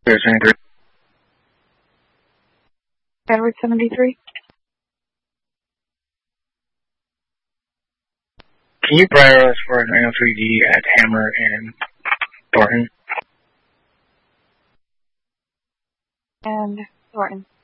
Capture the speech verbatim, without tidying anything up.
seventy-three. Edward seventy-three. Can you prior us for an N O three D at Hammer and Thornton? And Thornton.